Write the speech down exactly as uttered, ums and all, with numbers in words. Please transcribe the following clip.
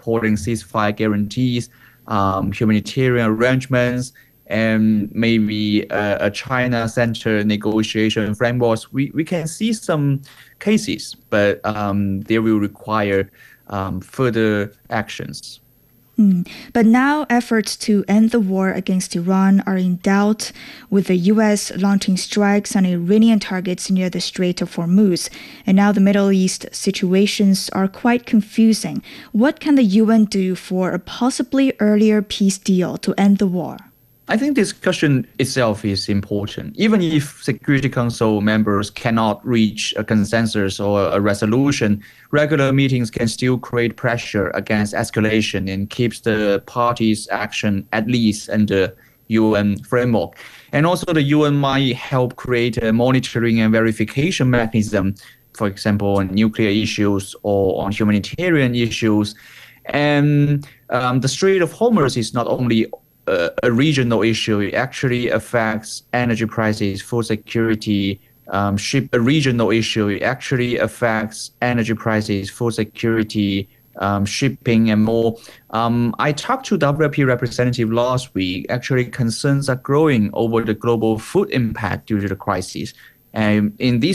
supporting ceasefire guarantees, um, humanitarian arrangements, and maybe a, a China-centered negotiation frameworks. We, we can see some cases, but um, they will require um, further actions. Mm. But now efforts to end the war against Iran are in doubt, with the U S launching strikes on Iranian targets near the Strait of Hormuz. And now the Middle East situations are quite confusing. What can the U N do for a possibly earlier peace deal to end the war? I think discussion itself is important. Even if Security Council members cannot reach a consensus or a resolution, regular meetings can still create pressure against escalation and keeps the parties' action at least under U N framework. And also the U N might help create a monitoring and verification mechanism, for example, on nuclear issues or on humanitarian issues. And um, the Strait of Hormuz is not only Uh, a regional issue. It actually affects energy prices, food security, um, ship. A regional issue. It actually affects energy prices, food security, um, shipping, and more. Um, I talked to W F P representative last week. Actually, concerns are growing over the global food impact due to the crisis. And in this